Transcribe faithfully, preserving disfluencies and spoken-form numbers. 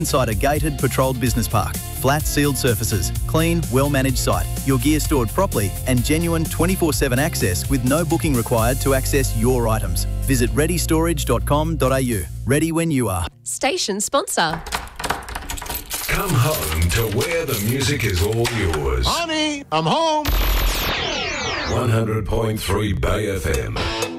inside a gated, patrolled business park. Flat, sealed surfaces, clean, well-managed site, your gear stored properly and genuine twenty-four seven access with no booking required to access your items. Visit ready storage dot com dot a u. Ready when you are. Station sponsor. Come home to where the music is all yours. Honey, I'm home. one hundred point three Bay F M.